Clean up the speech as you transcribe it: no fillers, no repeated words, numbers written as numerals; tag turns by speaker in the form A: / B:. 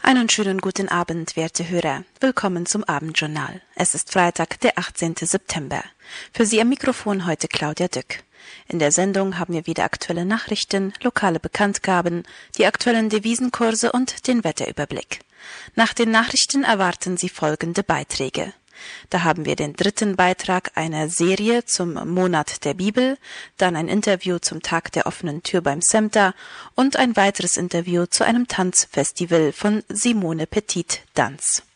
A: Einen schönen guten Abend, werte Hörer. Willkommen zum Abendjournal. Es ist Freitag, der 18. September. Für Sie am Mikrofon heute Claudia Dück. In der Sendung haben wir wieder aktuelle Nachrichten, lokale Bekanntgaben, die aktuellen Devisenkurse und den Wetterüberblick. Nach den Nachrichten erwarten Sie folgende Beiträge. Da haben wir den dritten Beitrag einer Serie zum Monat der Bibel, dann ein Interview zum Tag der offenen Tür beim SEMTA und ein weiteres Interview zu einem Tanzfestival von Simone Petit Danz.